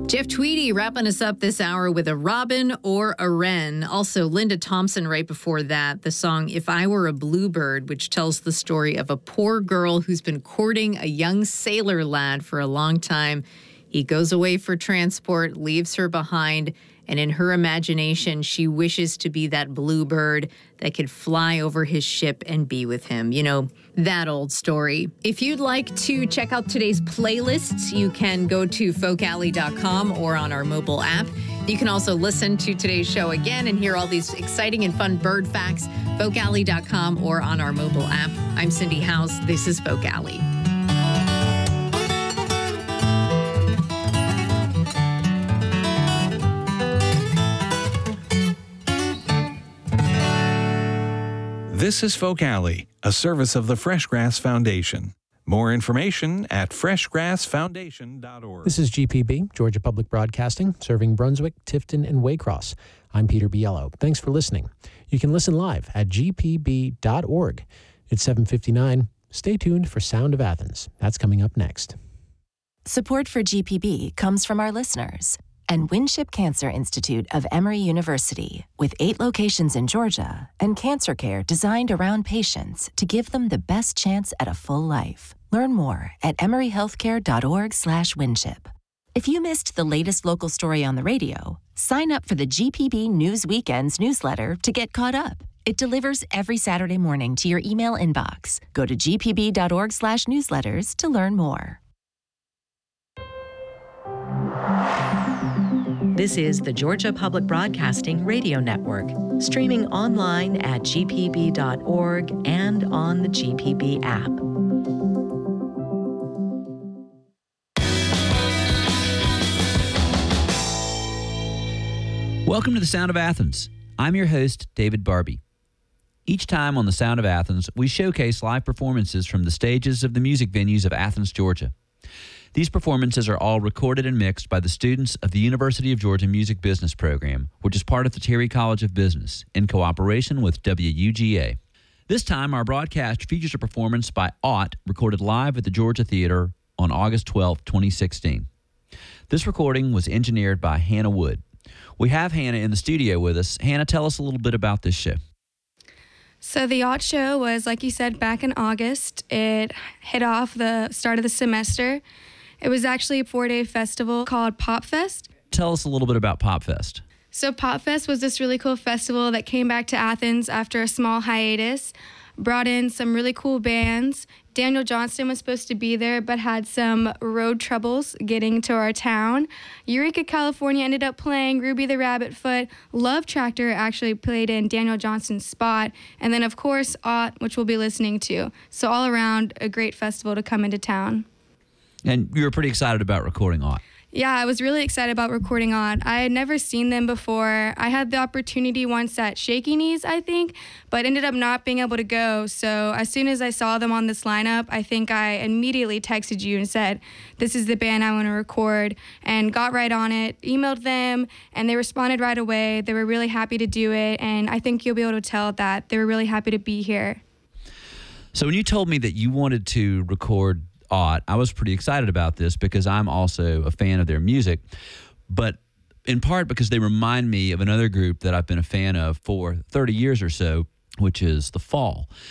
Jeff Tweedy wrapping us up this hour with a robin or a wren. Also, Linda Thompson right before that, the song If I Were a Bluebird, which tells the story of a poor girl who's been courting a young sailor lad for a long time. He goes away for transport, leaves her behind, and in her imagination, she wishes to be that bluebird that could fly over his ship and be with him. You know, that old story. If you'd like to check out today's playlists, you can go to folkalley.com or on our mobile app. You can also listen to today's show again and hear all these exciting and fun bird facts, folkalley.com or on our mobile app. I'm Cindy House. This is Folk Alley. This is Folk Alley, a service of the Freshgrass Foundation. More information at freshgrassfoundation.org. This is GPB, Georgia Public Broadcasting, serving Brunswick, Tifton, and Waycross. I'm Peter Biello. Thanks for listening. You can listen live at gpb.org. It's 7:59. Stay tuned for Sound of Athens. That's coming up next. Support for GPB comes from our listeners and Winship Cancer Institute of Emory University, with 8 locations in Georgia and cancer care designed around patients to give them the best chance at a full life. Learn more at emoryhealthcare.org/Winship. If you missed the latest local story on the radio, sign up for the GPB News Weekends newsletter to get caught up. It delivers every Saturday morning to your email inbox. Go to gpb.org/newsletters to learn more. This is the Georgia Public Broadcasting Radio Network, streaming online at gpb.org and on the GPB app. Welcome to the Sound of Athens. I'm your host, David Barbie. Each time on the Sound of Athens, we showcase live performances from the stages of the music venues of Athens, Georgia. These performances are all recorded and mixed by the students of the University of Georgia Music Business Program, which is part of the Terry College of Business, in cooperation with WUGA. This time, our broadcast features a performance by Ott, recorded live at the Georgia Theater on August 12, 2016. This recording was engineered by Hannah Wood. We have Hannah in the studio with us. Hannah, tell us a little bit about this show. So the Ott Show was, like you said, back in August. It hit off the start of the semester. It was actually a 4-day festival called Pop Fest. Tell us a little bit about Pop Fest. So Pop Fest was this really cool festival that came back to Athens after a small hiatus, brought in some really cool bands. Daniel Johnston was supposed to be there, but had some road troubles getting to our town. Eureka, California ended up playing. Ruby the Rabbitfoot. Love Tractor actually played in Daniel Johnston's spot. And then, of course, Ott, which we'll be listening to. So all around, a great festival to come into town. And you were pretty excited about recording Ott. Yeah, I was really excited about recording Ott. I had never seen them before. I had the opportunity once at Shaky Knees, I think, but ended up not being able to go. So as soon as I saw them on this lineup, I think I immediately texted you and said, this is the band I want to record, and got right on it, emailed them, and they responded right away. They were really happy to do it, and I think you'll be able to tell that they were really happy to be here. So when you told me that you wanted to record Ott, I was pretty excited about this because I'm also a fan of their music, but in part because they remind me of another group that I've been a fan of for 30 years or so, which is The Fall.